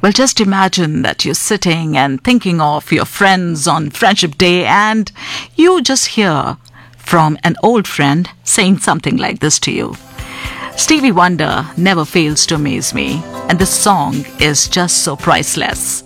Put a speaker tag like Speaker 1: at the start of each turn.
Speaker 1: Well, just imagine that you're sitting and thinking of your friends on Friendship Day, and you just hear from an old friend saying something like this to you. Stevie Wonder never fails to amaze me, and this song is just so priceless.